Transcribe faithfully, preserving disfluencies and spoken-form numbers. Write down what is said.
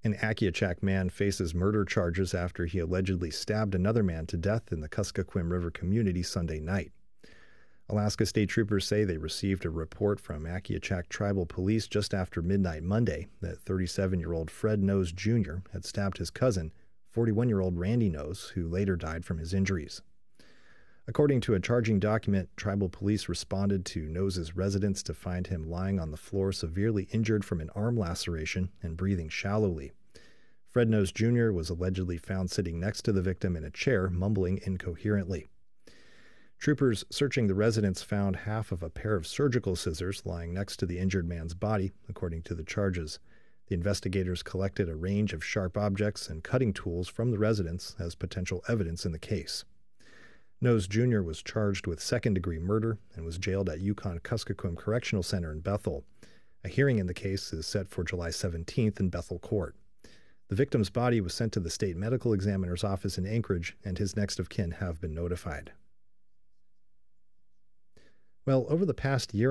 An Akiachak man faces murder charges after he allegedly stabbed another man to death in the Kuskokwim River community Sunday night. Alaska State Troopers say they received a report from Akiachak Tribal Police just after midnight Monday that thirty-seven-year-old Fred Nose Junior had stabbed his cousin, forty-one-year-old Randy Nose, who later died from his injuries. According to a charging document, tribal police responded to Nose's residence to find him lying on the floor severely injured from an arm laceration and breathing shallowly. Fred Nose Junior was allegedly found sitting next to the victim in a chair, mumbling incoherently. Troopers searching the residence found half of a pair of surgical scissors lying next to the injured man's body, according to the charges. The investigators collected a range of sharp objects and cutting tools from the residence as potential evidence in the case. Nose Junior was charged with second-degree murder and was jailed at Yukon Kuskokwim Correctional Center in Bethel. A hearing in the case is set for July seventeenth in Bethel Court. The victim's body was sent to the state medical examiner's office in Anchorage, and his next of kin have been notified. Well, over the past year